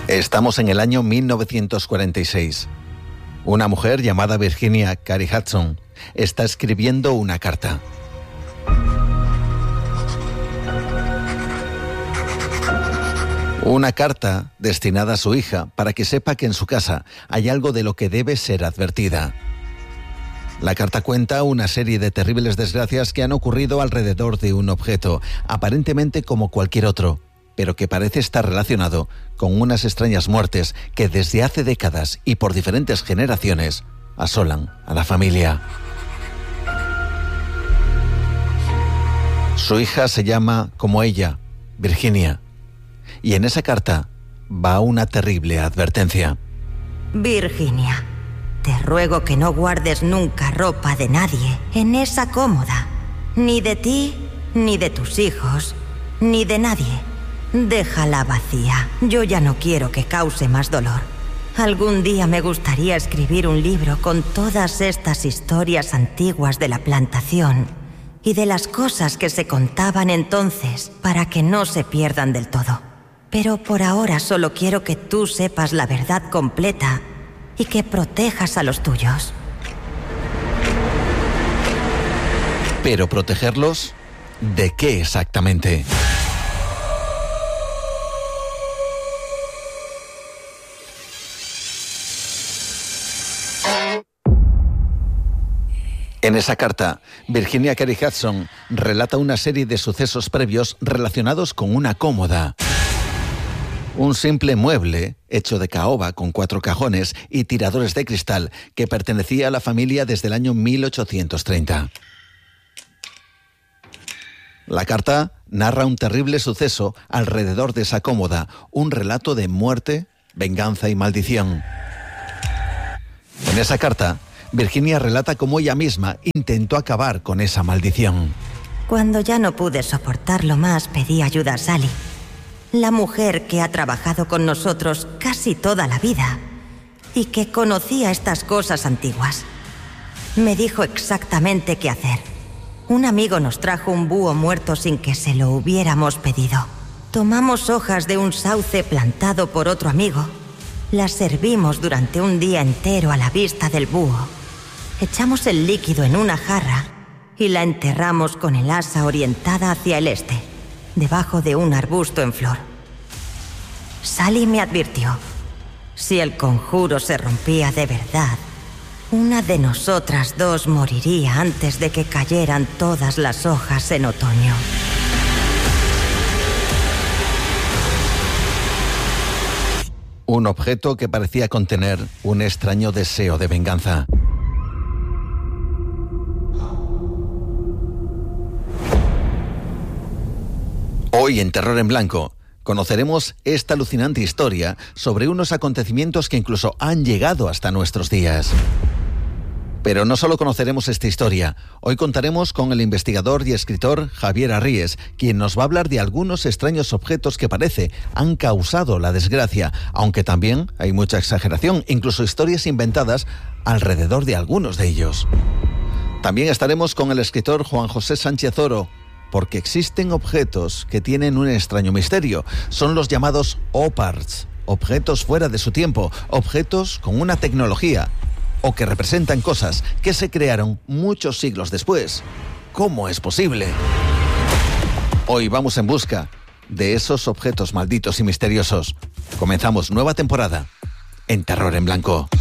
Estamos en el año 1946. Una mujer llamada Virginia Carey Hudson está escribiendo una carta. Una carta destinada a su hija para que sepa que en su casa hay algo de lo que debe ser advertida. La carta cuenta una serie de terribles desgracias que han ocurrido alrededor de un objeto, aparentemente como cualquier otro, pero que parece estar relacionado con unas extrañas muertes que desde hace décadas y por diferentes generaciones asolan a la familia. Su hija se llama como ella, Virginia, y en esa carta va una terrible advertencia. Virginia, te ruego que no guardes nunca ropa de nadie en esa cómoda, ni de ti, ni de tus hijos, ni de nadie. Déjala vacía. Yo ya no quiero que cause más dolor. Algún día me gustaría escribir un libro con todas estas historias antiguas de la plantación y de las cosas que se contaban entonces para que no se pierdan del todo. Pero por ahora solo quiero que tú sepas la verdad completa y que protejas a los tuyos. ¿Pero protegerlos? ¿De qué exactamente? En esa carta, Virginia Carey Hudson relata una serie de sucesos previos relacionados con una cómoda. Un simple mueble hecho de caoba con 4 cajones y tiradores de cristal que pertenecía a la familia desde el año 1830. La carta narra un terrible suceso alrededor de esa cómoda, un relato de muerte, venganza y maldición. En esa carta, Virginia relata cómo ella misma intentó acabar con esa maldición. Cuando ya no pude soportarlo más, pedí ayuda a Sally, la mujer que ha trabajado con nosotros casi toda la vida y que conocía estas cosas antiguas. Me dijo exactamente qué hacer. Un amigo nos trajo un búho muerto sin que se lo hubiéramos pedido. Tomamos hojas de un sauce plantado por otro amigo. Las servimos durante un día entero a la vista del búho. Echamos el líquido en una jarra y la enterramos con el asa orientada hacia el este, debajo de un arbusto en flor. Sally me advirtió: si el conjuro se rompía de verdad, una de nosotras dos moriría antes de que cayeran todas las hojas en otoño. Un objeto que parecía contener un extraño deseo de venganza. Hoy en Terror en Blanco conoceremos esta alucinante historia sobre unos acontecimientos que incluso han llegado hasta nuestros días. Pero no solo conoceremos esta historia, hoy contaremos con el investigador y escritor Javier Arries, quien nos va a hablar de algunos extraños objetos que parece han causado la desgracia, aunque también hay mucha exageración, incluso historias inventadas alrededor de algunos de ellos. También estaremos con el escritor Juan José Sánchez Oro, porque existen objetos que tienen un extraño misterio. Son los llamados OPARTs, objetos fuera de su tiempo, objetos con una tecnología, o que representan cosas que se crearon muchos siglos después. ¿Cómo es posible? Hoy vamos en busca de esos objetos malditos y misteriosos. Comenzamos nueva temporada en Terror en Blanco.